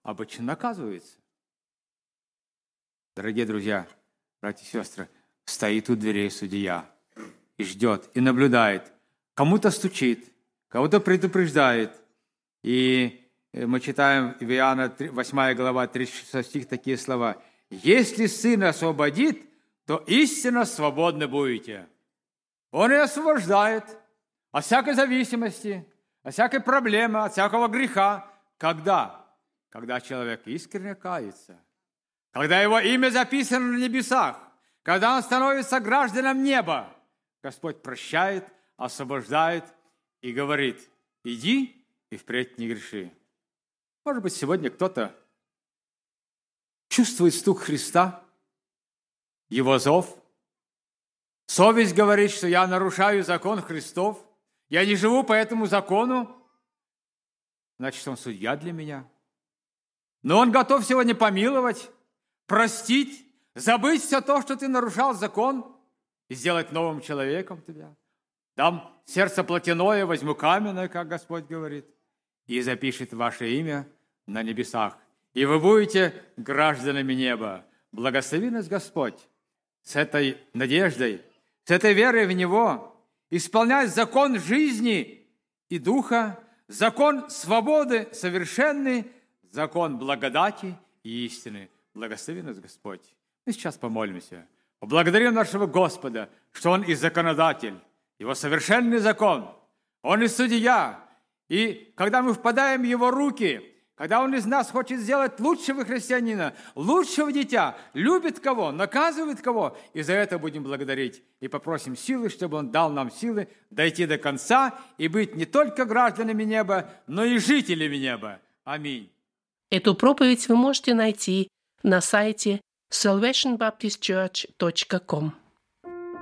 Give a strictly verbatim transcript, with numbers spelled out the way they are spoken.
обычно наказывается. Дорогие друзья, братья и сестры, стоит у дверей судья и ждет, и наблюдает. Кому-то стучит, кого-то предупреждает. И мы читаем в Иоанна восьмая глава, тридцать шестой стих такие слова. «Если Сын освободит, то истинно свободны будете». Он и освобождает от всякой зависимости, от всякой проблемы, от всякого греха. Когда? Когда человек искренне кается. Когда его имя записано на небесах. Когда он становится гражданом неба. Господь прощает, освобождает и говорит: иди и впредь не греши. Может быть, сегодня кто-то чувствует стук Христа, Его зов. Совесть говорит, что я нарушаю закон Христов, я не живу по этому закону, значит, Он судья для меня. Но Он готов сегодня помиловать, простить, забыть все то, что ты нарушал закон, и сделать новым человеком тебя. Дам сердце плотяное, возьму каменное, как Господь говорит, и запишет ваше имя на небесах. И вы будете гражданами неба. Благослови нас Господь с этой надеждой, с этой верой в Него, исполнять закон жизни и духа, закон свободы совершенный, закон благодати и истины. Благослови нас Господь. Мы сейчас помолимся. Поблагодарим нашего Господа, что Он и законодатель, Его совершенный закон. Он и судья. И когда мы впадаем в Его руки, когда Он из нас хочет сделать лучшего христианина, лучшего дитя, любит кого, наказывает кого, и за это будем благодарить. И попросим силы, чтобы Он дал нам силы дойти до конца и быть не только гражданами неба, но и жителями неба. Аминь. Эту проповедь вы можете найти на сайте salvation baptist church точка com.